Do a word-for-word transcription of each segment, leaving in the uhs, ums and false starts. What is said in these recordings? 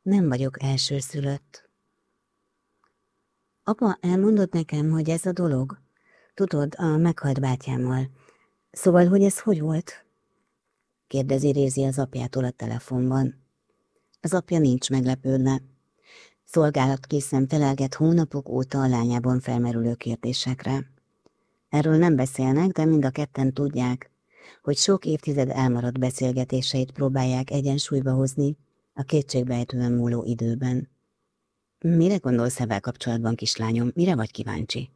Nem vagyok elsőszülött. Apa, elmondod nekem, hogy ez a dolog? Tudod, a meghalt bátyámmal. Szóval, hogy ez hogy volt? Kérdezi Rézi az apjától a telefonban. Az apja nincs meglepődve. Szolgálatkészen felelget hónapok óta a lányában felmerülő kérdésekre. Erről nem beszélnek, de mind a ketten tudják, hogy sok évtized elmaradt beszélgetéseit próbálják egyensúlyba hozni a kétségbeejtően múló időben. Mire gondolsz ebben kapcsolatban, kislányom? Mire vagy kíváncsi?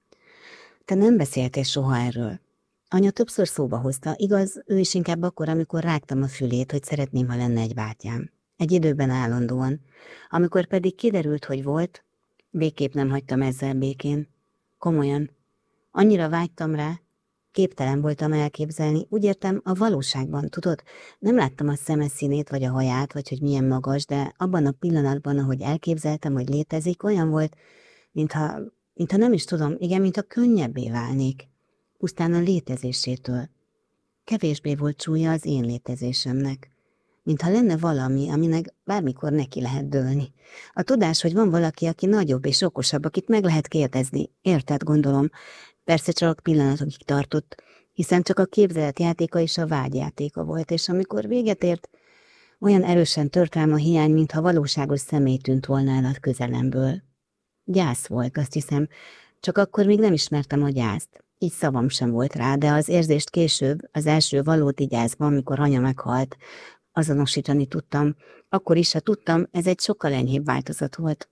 Te nem beszéltél soha erről. Anya többször szóba hozta, igaz, ő is inkább akkor, amikor rágtam a fülét, hogy szeretném, ha lenne egy bátyám. Egy időben állandóan. Amikor pedig kiderült, hogy volt, végképp nem hagytam ezzel békén. Komolyan. Annyira vágytam rá, képtelen voltam elképzelni, úgy értem, a valóságban, tudod, nem láttam a szeme színét, vagy a haját, vagy hogy milyen magas, de abban a pillanatban, ahogy elképzeltem, hogy létezik, olyan volt, mintha, mintha nem is tudom, igen, mintha könnyebbé válnék, pusztán a létezésétől. Kevésbé volt súlya az én létezésemnek, mintha lenne valami, aminek bármikor neki lehet dőlni. A tudás, hogy van valaki, aki nagyobb és okosabb, akit meg lehet kérdezni, érted, gondolom. Persze csak pillanatokig tartott, hiszen csak a képzelet játéka és a vágy játéka volt, és amikor véget ért, olyan erősen tört rám a hiány, mintha valóságos személy tűnt volna el a közelemből. Gyász volt, azt hiszem, csak akkor még nem ismertem a gyászt. Így szavam sem volt rá, de az érzést később, az első valódi gyászban, amikor anya meghalt, azonosítani tudtam. Akkor is, ha tudtam, ez egy sokkal enyhébb változat volt.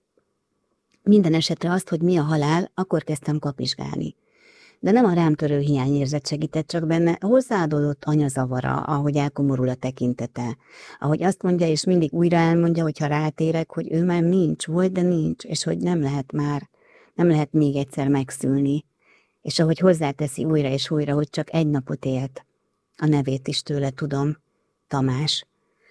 Minden esetre azt, hogy mi a halál, akkor kezdtem kapizsgálni. De nem a rám törő hiányérzet segített csak benne, hozzáadódott anya zavara, ahogy elkomorul a tekintete, ahogy azt mondja, és mindig újra elmondja, hogy ha rátérek, hogy ő már nincs, volt, de nincs, és hogy nem lehet már, nem lehet még egyszer megszülni, és ahogy hozzáteszi újra és újra, hogy csak egy napot élt. A nevét is tőle tudom, Tamás.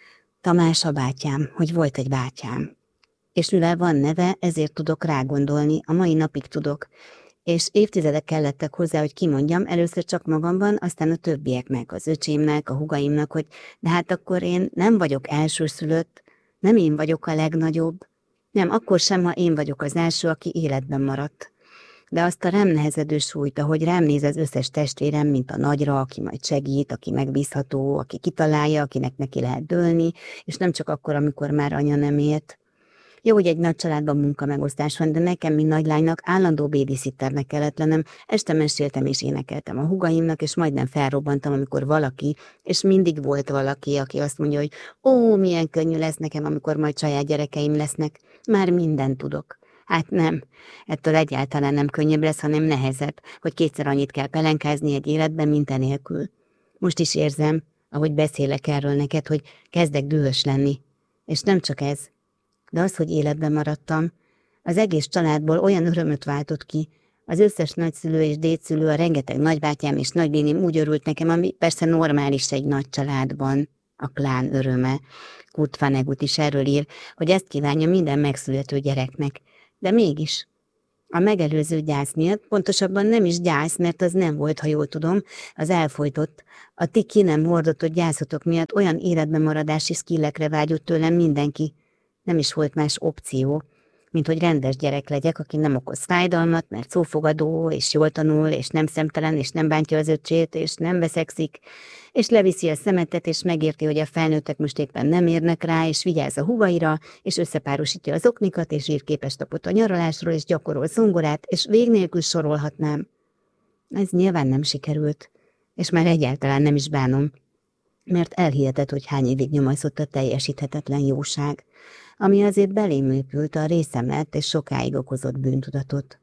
Tamás a bátyám, hogy volt egy bátyám. És mivel van neve, ezért tudok rágondolni, a mai napig tudok, és évtizedek kellettek hozzá, hogy kimondjam, először csak magamban, aztán a többieknek, az öcsémnek, a húgaimnak, hogy de hát akkor én nem vagyok elsőszülött, nem én vagyok a legnagyobb, nem, akkor sem, ha én vagyok az első, aki életben maradt. De azt a rám nehezedő súlyt, ahogy rám néz az összes testvérem, mint a nagyra, aki majd segít, aki megbízható, aki kitalálja, akinek neki lehet dőlni, és nem csak akkor, amikor már anya nem élt. Jó, hogy egy nagy családban munkamegosztás van, de nekem, mint nagylánynak, állandó babysitternek kellett lennem. Este meséltem és énekeltem a húgaimnak, és majdnem felrobbantam, amikor valaki, és mindig volt valaki, aki azt mondja, hogy ó, milyen könnyű lesz nekem, amikor majd saját gyerekeim lesznek. Már mindent tudok. Hát nem, ettől egyáltalán nem könnyebb lesz, hanem nehezebb, hogy kétszer annyit kell pelenkázni egy életben, mint enélkül. Most is érzem, ahogy beszélek erről neked, hogy kezdek dühös lenni. És nem csak ez. De az, hogy életben maradtam, az egész családból olyan örömöt váltott ki, az összes nagyszülő és dédszülő, a rengeteg nagybátyám és nagynéném úgy örült nekem, ami persze normális egy nagy családban, a klán öröme. Kurt Vonnegut is erről ír, hogy ezt kívánja minden megszülető gyereknek. De mégis, a megelőző gyász miatt, pontosabban nem is gyász, mert az nem volt, ha jól tudom, az elfojtott, a ti ki nem hordatott gyászotok miatt olyan életben maradási skillekre vágyott tőlem mindenki. Nem is volt más opció, mint hogy rendes gyerek legyek, aki nem okoz fájdalmat, mert szófogadó, és jól tanul, és nem szemtelen, és nem bántja az öccsét, és nem veszekszik, és leviszi a szemetet, és megérti, hogy a felnőttek most éppen nem érnek rá, és vigyáz a húgaira, és összepárosítja az oknikat, és ír képes tapot a nyaralásról, és gyakorol zongorát, és vég nélkül sorolhatnám. Ez nyilván nem sikerült, és már egyáltalán nem is bánom, mert elhihetett, hogy hány évig nyomazott a teljesíthetetlen jóság, ami azért belém épült, a részem lett, és sokáig okozott bűntudatot.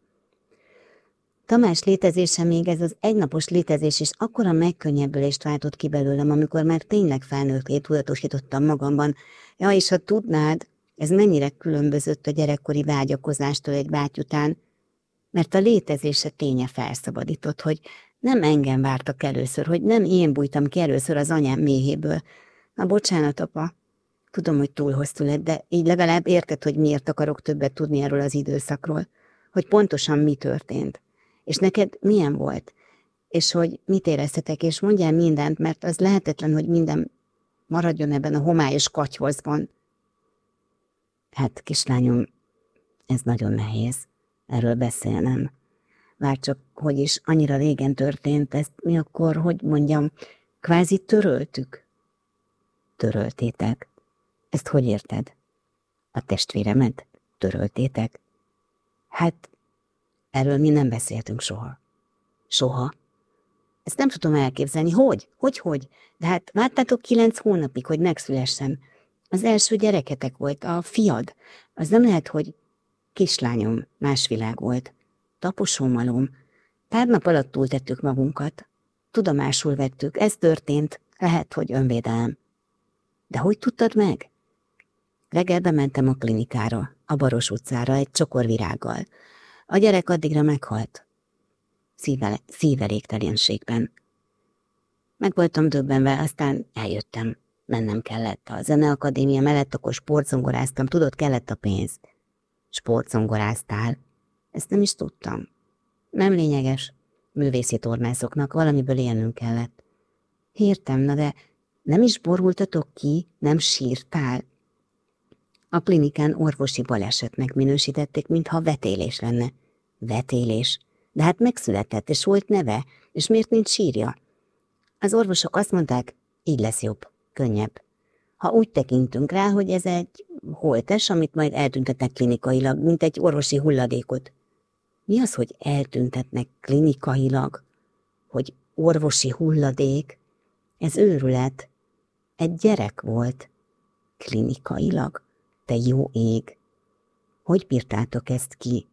Tamás létezése, még ez az egynapos létezés is akkora megkönnyebbülést váltott ki belőlem, amikor már tényleg felnőttté tudatosítottam magamban. Ja, és ha tudnád, ez mennyire különbözött a gyerekkori vágyakozástól egy báty után, mert a létezése ténye felszabadított, hogy nem engem vártak először, hogy nem én bújtam ki először az anyám méhéből. Na bocsánat, apa. Tudom, hogy túl hosszú lett, de így legalább érted, hogy miért akarok többet tudni erről az időszakról. Hogy pontosan mi történt. És neked milyen volt? És hogy mit éreztetek, és mondjál mindent, mert az lehetetlen, hogy minden maradjon ebben a homályos katyvaszban. Hát, kislányom, ez nagyon nehéz erről beszélnem. Vár csak, hogy is annyira régen történt, ezt mi akkor, hogy mondjam, kvázi töröltük? Töröltétek? Ezt hogy érted? A testvéremet töröltétek? Hát, erről mi nem beszéltünk soha. Soha? Ezt nem tudom elképzelni. Hogy? Hogy, hogy? De hát vártátok kilenc hónapig, hogy megszülessen. Az első gyereketek volt, a fiad. Az nem lehet, hogy kislányom, más világ volt. Taposómalom. Pár nap alatt túltettük magunkat. Tudomásul vettük, ez történt. Lehet, hogy önvédelem. De hogy tudtad meg? Reggel bementem a klinikára, a Baros utcára, egy csokor virággal. A gyerek addigra meghalt. Szível, szívelégtelenségben. Meg voltam döbbenve, aztán eljöttem. Mennem kellett. A zeneakadémia mellett akkor sportzongoráztam, tudod, kellett a pénz. Sportzongoráztál? Ezt nem is tudtam. Nem lényeges. Művészi tornászoknak valamiből élnünk kellett. Hirtem, na de nem is borultatok ki, nem sírtál? A klinikán orvosi balesetnek minősítették, mintha vetélés lenne. Vetélés? De hát megszületett, és volt neve, és miért nincs sírja? Az orvosok azt mondták, így lesz jobb, könnyebb. Ha úgy tekintünk rá, hogy ez egy holtes, amit majd eltüntetnek klinikailag, mint egy orvosi hulladékot. Mi az, hogy eltüntetnek klinikailag? Hogy orvosi hulladék? Ez őrület. Egy gyerek volt. Klinikailag. Te jó ég. Hogy bírtátok ezt ki?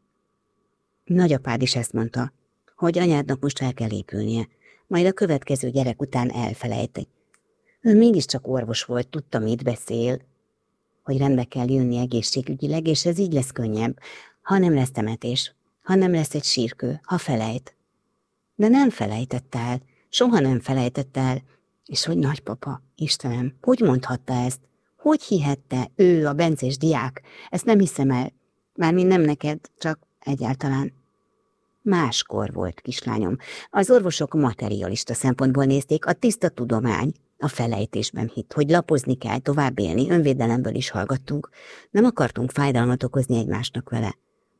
Nagyapád is ezt mondta, hogy anyádnak most fel kell épülnie, majd a következő gyerek után elfelejti. Ő mégiscsak orvos volt, tudta, mit beszél, hogy rendbe kell jönni egészségügyileg, és ez így lesz könnyebb, ha nem lesz temetés, ha nem lesz egy sírkő, ha felejt. De nem felejtett el, soha nem felejtett el, és hogy nagypapa, Istenem, hogy mondhatta ezt? Hogy hihette ő, a bencés diák? Ezt nem hiszem el, mármint nem neked, csak egyáltalán. Máskor volt, kislányom. Az orvosok materialista szempontból nézték, a tiszta tudomány a felejtésben hitt, hogy lapozni kell, tovább élni, önvédelemből is hallgattunk. Nem akartunk fájdalmat okozni egymásnak vele.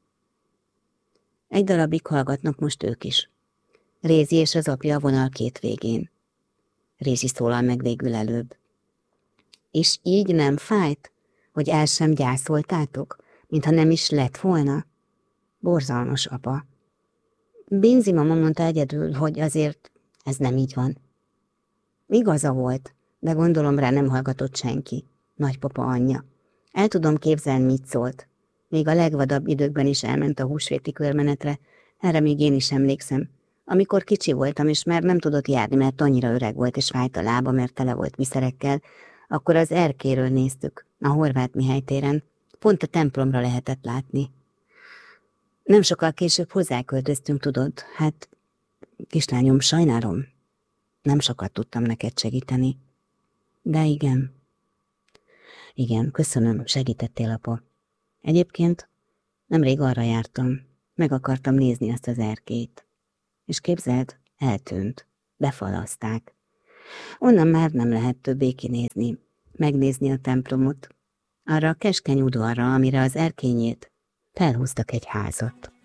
Egy darabig hallgatnak most ők is. Rézi és az apja a vonal két végén. Rézi szólal meg végül előbb. És így nem fájt, hogy el sem gyászoltátok, mintha nem is lett volna? Borzalmas, apa. Binzi mama mondta egyedül, hogy azért ez nem így van. Igaza volt, de gondolom rá nem hallgatott senki. Nagypapa anyja. El tudom képzelni, mit szólt. Még a legvadabb időkben is elment a húsvéti körmenetre, erre még én is emlékszem. Amikor kicsi voltam, és már nem tudott járni, mert annyira öreg volt, és fájt a lába, mert tele volt viszerekkel, akkor az erkéről néztük, a Horváth Mihály téren. Pont a templomra lehetett látni. Nem sokkal később hozzáköltöztünk, tudod, hát, kislányom, sajnálom. Nem sokat tudtam neked segíteni. De igen. Igen, köszönöm, segítettél, apa. Egyébként nemrég arra jártam, meg akartam nézni azt az erkélyt. És képzeld, eltűnt, befalaszták. Onnan már nem lehet többé kinézni, megnézni a templomot. Arra a keskeny udvarra, amire az erkényét felhúztak egy házat.